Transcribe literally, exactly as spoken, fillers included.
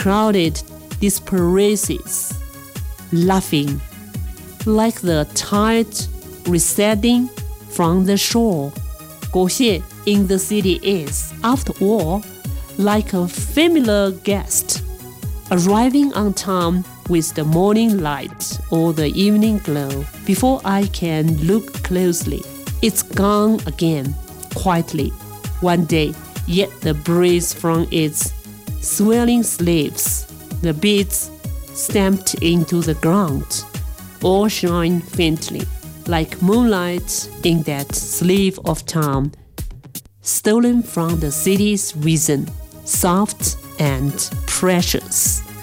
crowded disperses, laughing, like the tide receding from the shore. 狗蟹 in the city is, after all, like a familiar guest, arriving on time with the morning light or the evening glow. Before I can look closely, it's gone again, quietly, one day, yet the breeze from its swelling sleeves, the beads stamped into the ground, all shine faintly, like moonlight in that sleeve of time, stolen from the city's reason, soft and precious.